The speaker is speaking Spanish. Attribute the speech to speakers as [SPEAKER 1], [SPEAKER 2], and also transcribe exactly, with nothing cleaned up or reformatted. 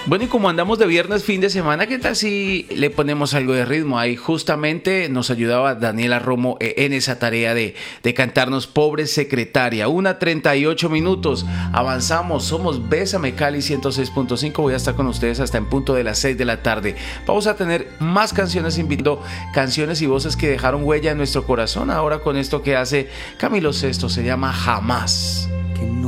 [SPEAKER 1] Bueno, y como andamos de viernes, fin de semana, ¿qué tal si le ponemos algo de ritmo? Ahí justamente nos ayudaba Daniela Romo en esa tarea de, de cantarnos Pobre Secretaria. Una treinta y ocho minutos, avanzamos, somos Bésame Cali ciento seis punto cinco. Voy a estar con ustedes hasta en punto de las seis de la tarde. Vamos a tener más canciones, invitando canciones y voces que dejaron huella en nuestro corazón. Ahora con esto que hace Camilo Sesto, se llama Jamás.
[SPEAKER 2] Que no